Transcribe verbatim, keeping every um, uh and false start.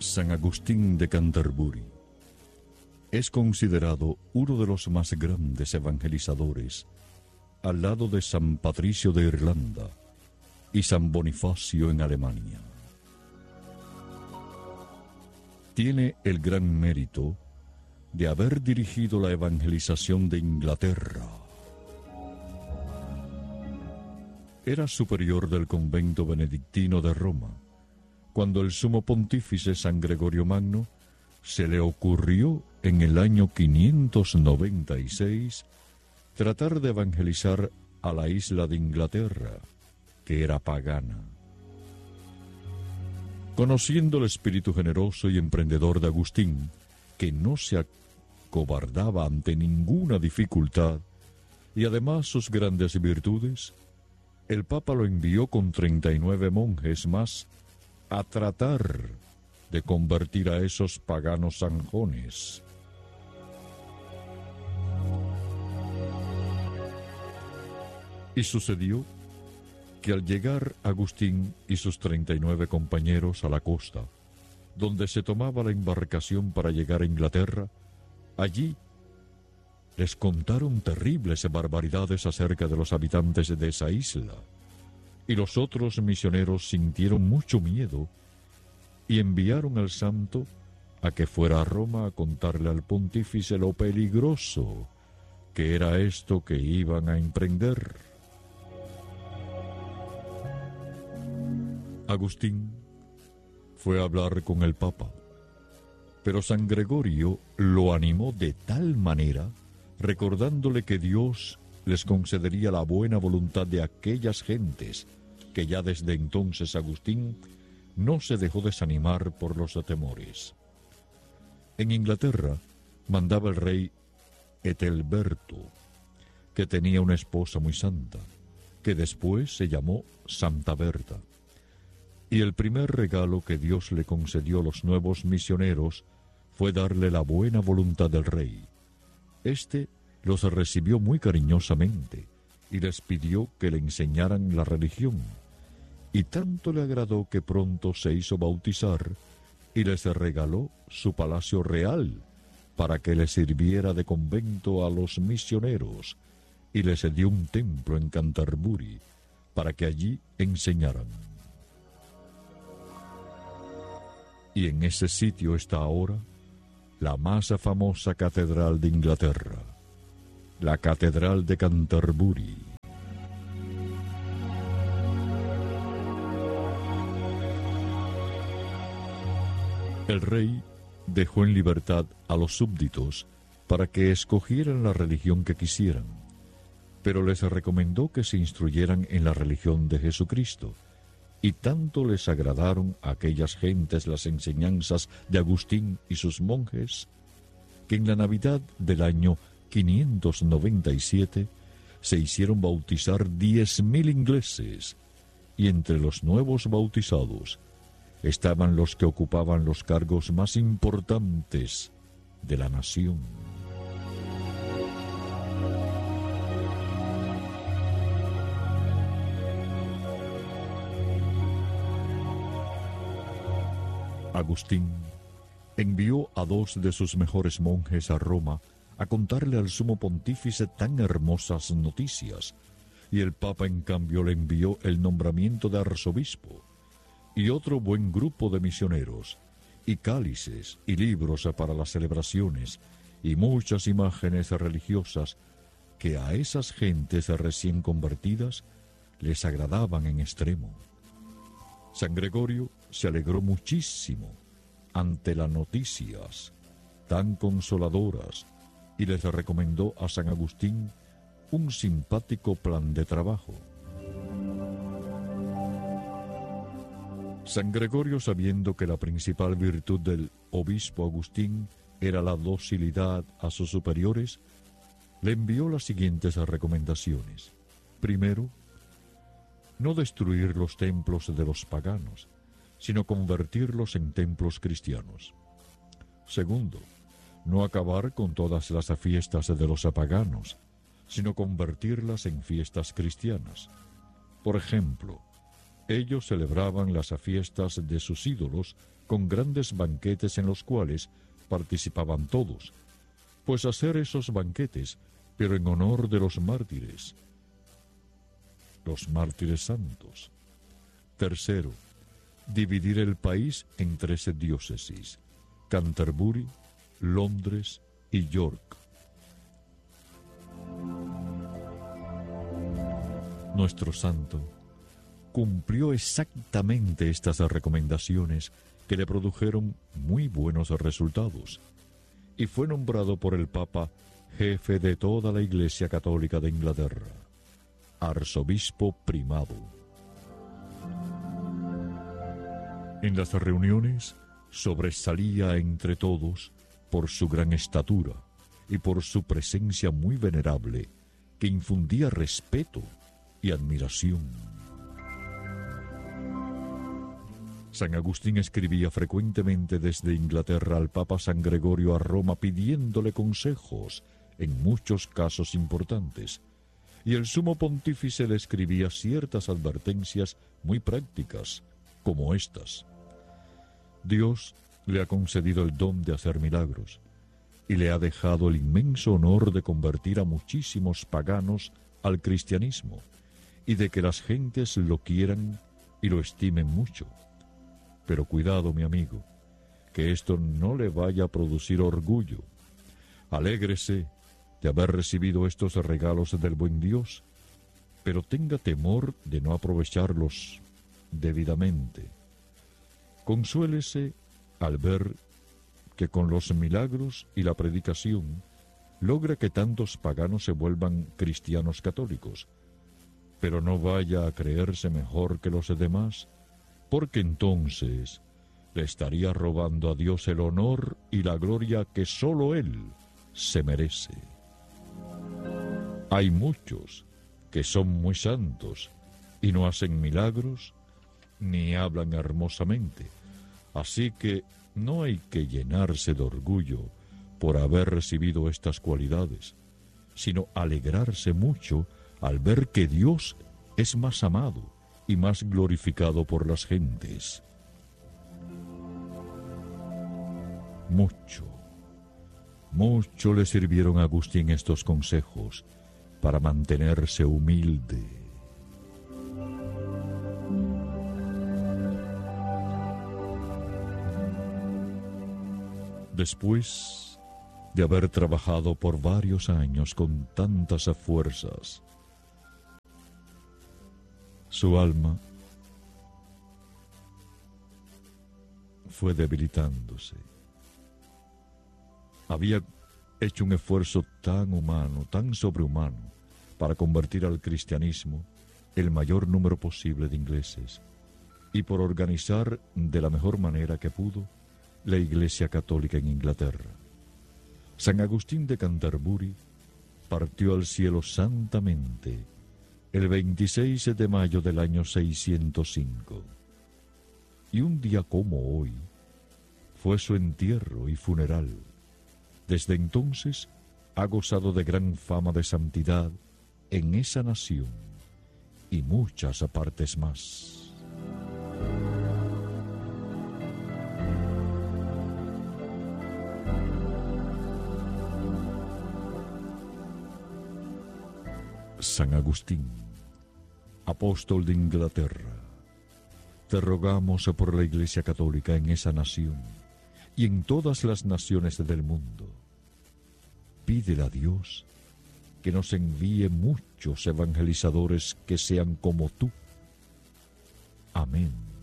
San Agustín de Canterbury es considerado uno de los más grandes evangelizadores, al lado de San Patricio de Irlanda y San Bonifacio en Alemania. Tiene el gran mérito de haber dirigido la evangelización de Inglaterra. Era superior del convento benedictino de Roma, cuando el sumo pontífice San Gregorio Magno se le ocurrió en el año quinientos noventa y seis tratar de evangelizar a la isla de Inglaterra, que era pagana. Conociendo el espíritu generoso y emprendedor de Agustín, que no se acobardaba ante ninguna dificultad, y además sus grandes virtudes, el Papa lo envió con treinta y nueve monjes más a tratar de convertir a esos paganos zanjones. Y sucedió que al llegar Agustín y sus treinta y nueve compañeros a la costa, donde se tomaba la embarcación para llegar a Inglaterra, allí les contaron terribles barbaridades acerca de los habitantes de esa isla, y los otros misioneros sintieron mucho miedo y enviaron al santo a que fuera a Roma a contarle al pontífice lo peligroso que era esto que iban a emprender. Agustín fue a hablar con el Papa, pero San Gregorio lo animó de tal manera, recordándole que Dios les concedería la buena voluntad de aquellas gentes, que ya desde entonces Agustín no se dejó desanimar por los temores. En Inglaterra mandaba el rey Ethelberto, que tenía una esposa muy santa, que después se llamó Santa Berta. Y el primer regalo que Dios le concedió a los nuevos misioneros fue darle la buena voluntad del rey. Este los recibió muy cariñosamente y les pidió que le enseñaran la religión. Y tanto le agradó que pronto se hizo bautizar y les regaló su palacio real para que les sirviera de convento a los misioneros, y les dio un templo en Canterbury para que allí enseñaran. Y en ese sitio está ahora la más famosa catedral de Inglaterra, la Catedral de Canterbury. El rey dejó en libertad a los súbditos para que escogieran la religión que quisieran, pero les recomendó que se instruyeran en la religión de Jesucristo, y tanto les agradaron a aquellas gentes las enseñanzas de Agustín y sus monjes, que en la Navidad del año quinientos noventa y siete se hicieron bautizar diez mil ingleses, y entre los nuevos bautizados estaban los que ocupaban los cargos más importantes de la nación. Agustín envió a dos de sus mejores monjes a Roma a contarle al sumo pontífice tan hermosas noticias, y el Papa en cambio le envió el nombramiento de arzobispo y otro buen grupo de misioneros, y cálices y libros para las celebraciones, y muchas imágenes religiosas que a esas gentes recién convertidas les agradaban en extremo. San Gregorio se alegró muchísimo ante las noticias tan consoladoras y les recomendó a San Agustín un simpático plan de trabajo. San Gregorio, sabiendo que la principal virtud del obispo Agustín era la docilidad a sus superiores, le envió las siguientes recomendaciones. Primero, no destruir los templos de los paganos, sino convertirlos en templos cristianos. Segundo, no acabar con todas las fiestas de los paganos, sino convertirlas en fiestas cristianas. Por ejemplo, Ellos celebraban las fiestas de sus ídolos con grandes banquetes en los cuales participaban todos, pues hacer esos banquetes, pero en honor de los mártires, los mártires santos. Tercero, dividir el país en trece diócesis: Canterbury, Londres y York. Nuestro santo cumplió exactamente estas recomendaciones que le produjeron muy buenos resultados, y fue nombrado por el Papa jefe de toda la Iglesia Católica de Inglaterra, arzobispo primado. En las reuniones sobresalía entre todos por su gran estatura y por su presencia muy venerable, que infundía respeto y admiración. San Agustín escribía frecuentemente desde Inglaterra al Papa San Gregorio a Roma pidiéndole consejos en muchos casos importantes, y el sumo pontífice le escribía ciertas advertencias muy prácticas, como estas. Dios le ha concedido el don de hacer milagros, y le ha dejado el inmenso honor de convertir a muchísimos paganos al cristianismo, y de que las gentes lo quieran y lo estimen mucho. Pero cuidado, mi amigo, que esto no le vaya a producir orgullo. Alégrese de haber recibido estos regalos del buen Dios, pero tenga temor de no aprovecharlos debidamente. Consuélese al ver que con los milagros y la predicación logra que tantos paganos se vuelvan cristianos católicos, pero no vaya a creerse mejor que los demás, porque entonces le estaría robando a Dios el honor y la gloria que sólo Él se merece. Hay muchos que son muy santos y no hacen milagros ni hablan hermosamente, así que no hay que llenarse de orgullo por haber recibido estas cualidades, sino alegrarse mucho al ver que Dios es más amado y más glorificado por las gentes. Mucho, mucho le sirvieron a Agustín estos consejos para mantenerse humilde. Después de haber trabajado por varios años con tantas fuerzas, su alma fue debilitándose. Había hecho un esfuerzo tan humano, tan sobrehumano, para convertir al cristianismo el mayor número posible de ingleses y por organizar de la mejor manera que pudo la Iglesia Católica en Inglaterra. San Agustín de Canterbury partió al cielo santamente el veintiséis de mayo del año seiscientos cinco, y un día como hoy fue su entierro y funeral. Desde entonces ha gozado de gran fama de santidad en esa nación y muchas partes más. San Agustín, apóstol de Inglaterra, te rogamos por la Iglesia Católica en esa nación y en todas las naciones del mundo. Pídele a Dios que nos envíe muchos evangelizadores que sean como tú. Amén.